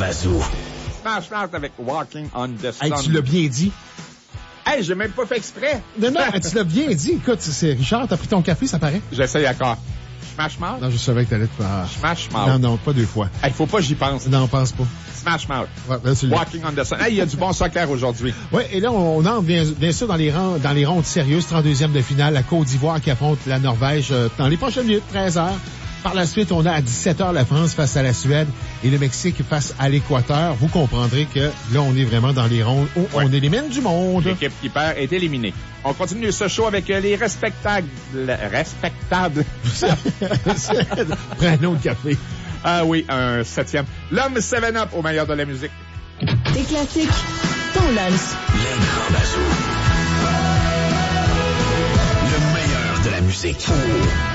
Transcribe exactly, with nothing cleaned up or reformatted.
Bazou. Smash Mouth avec Walking on the Sun. Hey, tu l'as bien dit. Hey, j'ai même pas fait exprès. Non, non, tu l'as bien dit. Écoute, c'est Richard, t'as pris ton café, ça paraît? J'essaye encore. Smash Mouth? Non, je savais que t'allais te faire... Smash Mouth. Non, non, pas deux fois. Hey, faut pas que j'y pense. Non, on pense pas. Smash Mouth. Ouais, ben, c'est Walking on the Sun. Hey, il y a du bon soccer aujourd'hui. Oui, et là, on entre bien, bien sûr dans les rangs, dans les rondes sérieuses, trente-deuxième de finale, la Côte d'Ivoire qui affronte la Norvège euh, dans les prochaines minutes, treize heures. Par la suite, on a à dix-sept heures la France face à la Suède et le Mexique face à l'Équateur. Vous comprendrez que là, on est vraiment dans les rondes où ouais. on élimine du monde. L'équipe qui perd est éliminée. On continue ce show avec les respectables... Respectables... Prends un autre café. Ah oui, un septième. L'homme seven up au meilleur de la musique. Tes classiques, ton lunch. Les grands Bazou. Le meilleur de la musique.